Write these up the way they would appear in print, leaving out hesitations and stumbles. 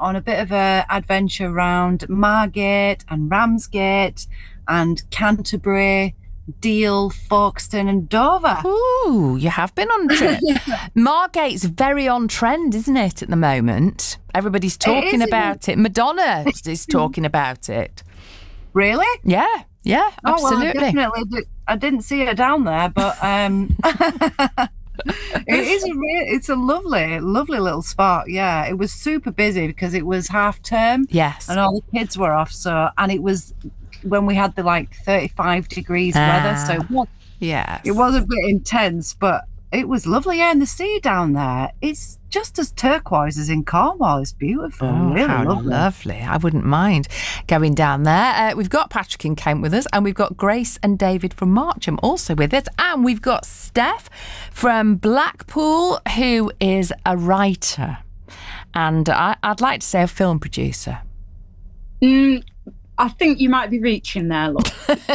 on a bit of a adventure around Margate and Ramsgate and Canterbury, Deal, Folkestone and Dover. Ooh, you have been on a trip. Margate's very on trend, isn't it, at the moment? Everybody's talking about it. Madonna is talking about it. Really? Yeah, absolutely. Well, definitely. I didn't see her down there, but it's a lovely little spot. Yeah, it was super busy because it was half term. Yes. And all the kids were off. And it was when we had the 35 degrees weather. So it was a bit intense, but it was lovely. Yeah, and the sea down there, it's just as turquoise as in Cornwall. It's beautiful. Really how lovely. I wouldn't mind going down there. We've got Patrick in Kent with us, and we've got Grace and David from Marcham also with us, and we've got Steph from Blackpool, who is a writer, and I'd like to say a film producer. I think you might be reaching there, look.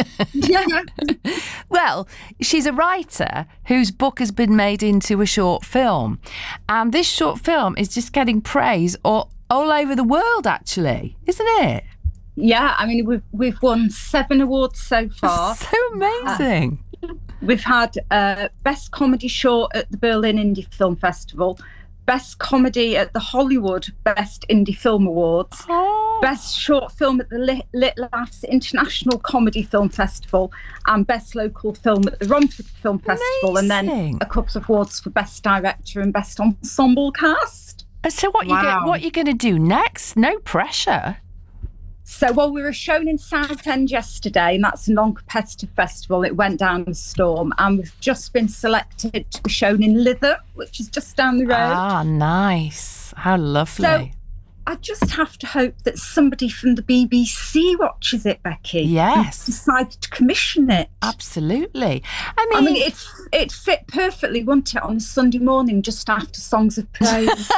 Well, she's a writer whose book has been made into a short film. And this short film is just getting praise all over the world, actually, isn't it? Yeah, I mean, we've won 7 awards so far. So amazing. We've had Best Comedy Short at the Berlin Indie Film Festival, Best Comedy at the Hollywood Best Indie Film Awards, Best Short Film at the Lit Laughs International Comedy Film Festival, and Best Local Film at the Romford Film Festival, and then a couple of awards for Best Director and Best Ensemble Cast. So what you going to do next? No pressure. So, we were shown in Southend yesterday, and that's a non-competitive festival. It went down a storm, and we've just been selected to be shown in Lither, which is just down the road. Ah, nice. How lovely. So, I just have to hope that somebody from the BBC watches it, Becky. Yes. And decided to commission it. Absolutely. I mean it fit perfectly, wouldn't it, on a Sunday morning just after Songs of Praise.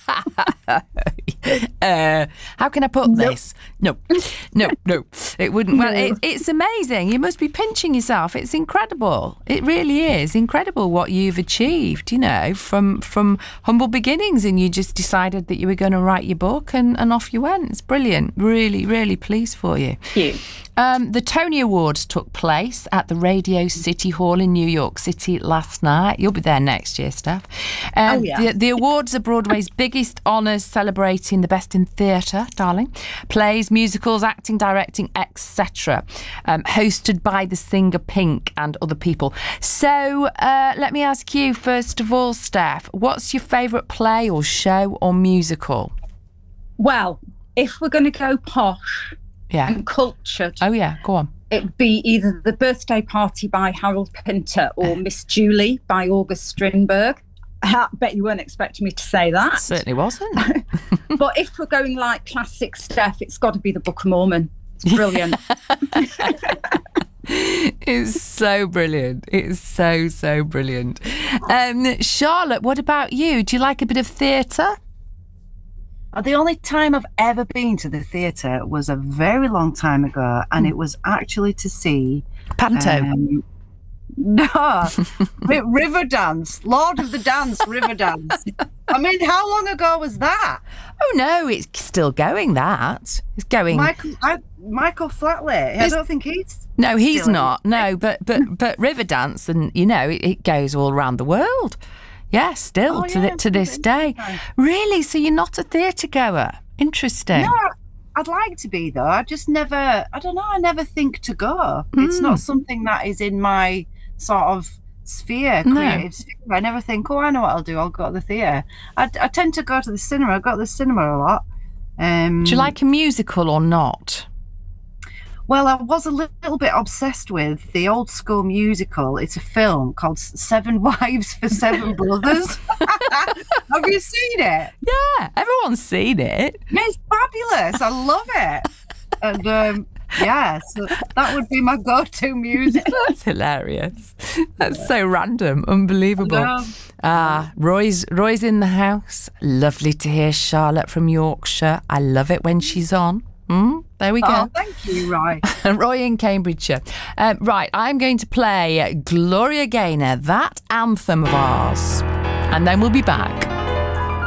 How can I put this? No, it wouldn't. Well, it's amazing. You must be pinching yourself. It's incredible. It really is incredible what you've achieved, from humble beginnings, and you just decided that you were going to write your book and off you went. It's brilliant. Really, really pleased for you. Thank you. The Tony Awards took place at the Radio City Hall in New York City last night. You'll be there next year, Steph. The awards are Broadway's biggest honours, celebrating the best in theatre, darling, plays, musicals, acting, directing, etc. Hosted by the singer Pink and other people. So let me ask you, first of all, Steph, what's your favourite play or show or musical? Well, if we're going to go posh... and cultured. Oh, yeah, go on. It would be either The Birthday Party by Harold Pinter or Miss Julie by August Strindberg. I bet you weren't expecting me to say that. Certainly wasn't. But if we're going like classic stuff, it's got to be the Book of Mormon. It's brilliant. It's so brilliant. It's so brilliant. Charlotte, what about you? Do you like a bit of theatre? The only time I've ever been to the theatre was a very long time ago, and it was actually to see... Panto. No, Riverdance, Lord of the Dance, Riverdance. I mean, how long ago was that? Oh no, it's still going. That it's going. Michael Flatley. I don't think he's. No, he's not. No, but Riverdance, and it goes all around the world. Yeah, still to this day. Really? So you're not a theatre goer? Interesting. No, I'd like to be though. I just never. I don't know. I never think to go. It's not something that is in my sort of sphere, creative sphere. I never think, I know what I'll do. I'll go to the theatre. I tend to go to the cinema. I go to the cinema a lot. Do you like a musical or not? Well, I was a little bit obsessed with the old school musical. It's a film called Seven Wives for Seven Brothers. Have you seen it? Yeah, everyone's seen it. It's fabulous. I love it. And so that would be my go-to music. That's hilarious. That's so random. Unbelievable. Roy's in the house. Lovely to hear Charlotte from Yorkshire. I love it when she's on. There we go. Oh, thank you, Roy. Roy in Cambridgeshire. Right, I'm going to play Gloria Gaynor, that anthem of ours. And then we'll be back.